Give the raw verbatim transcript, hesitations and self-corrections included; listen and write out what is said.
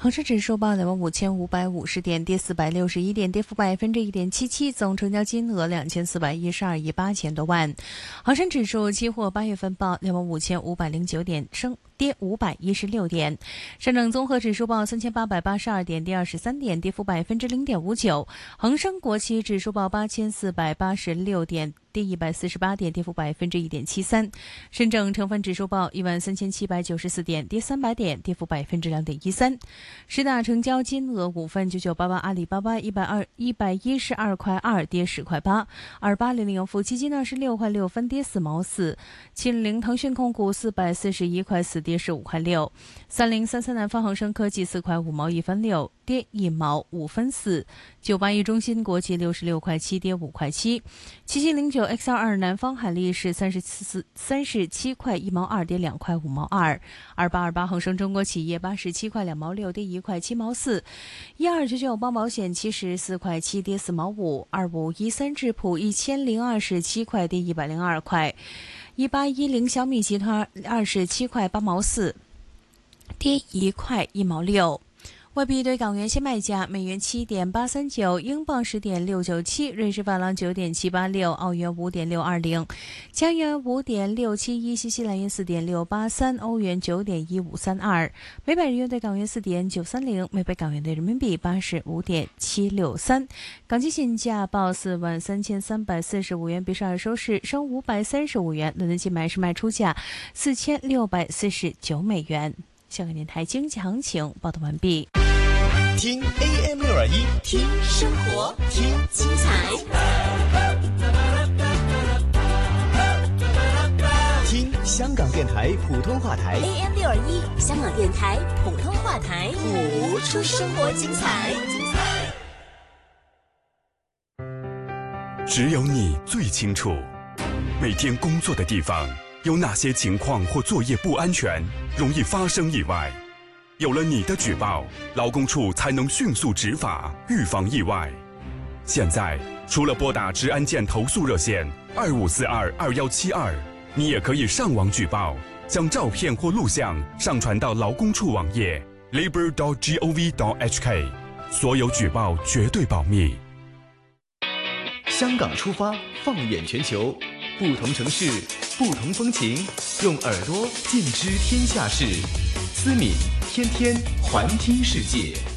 恒生指数报两万五千五百五十点，跌四百六十一点，跌幅百分之一点七七，总成交金额两千四百一十二亿八千多万。恒生指数期货八月份报两万五千五百零九点，升跌五百一十六点。上证综合指数报三千八百八十二点，跌二十三点，跌幅百分之零点五九。恒生国企指数报八千四百八十六点，跌一百四十八点，跌幅百分之一点七三。深证成分指数报一万三千七百九十四点，跌三百点，跌幅百分之两点一三。十大成交金额股份：九九八八阿里巴巴一百二一百一十二块二，跌十块八；二八零零盈富基金二十六块六分，跌四毛四；七零零腾讯控股四百四十一块四，跌十五块六；三零三三南方恒生科技四块五毛一分六，跌一毛五分四；九八一中芯国际六十六块七，跌五块七；七七零九 X 二二南方海力士三十四三十七块一毛二，跌两块五毛二；二八二八恒生中国企业八十七块两毛六，跌一块七毛四；一二九九邦保险七十四块七，跌四毛五；二五一三智普一千零二十七块，跌一百零二块；一八一零小米集团二十七块八毛四，跌一块一毛六。外币对港元现卖价：美元七点八三九，英镑十点六九七，瑞士法郎九点七八六，澳元五点六二零，加元五点六七一，新西兰元四点六八三，欧元九点一五三二，每百日元对港元四点九三零，每百港元对人民币八十五点七六三。港金现价报四万三千三百四十五元，比上日收市升五百三十五元。伦敦金买是卖出价四千六百四十九美元。香港电台经济行情报道完毕。 听 A M 六二一， 听生活，听精彩， 听香港电台普通话台 A M 六二一，香港电台普通话台， 谱出生活精彩。 只有你最清楚，每天工作的地方有哪些情况或作业不安全，容易发生意外。有了你的举报，劳工处才能迅速执法，预防意外。现在除了拨打职安健投诉热线二五四二二幺七二，你也可以上网举报，将照片或录像上传到劳工处网页 labour dot gov dot h k， 所有举报绝对保密。 香港出发，放眼全球，不同城市，不同风情，用耳朵尽知天下事。思敏天天环听世界。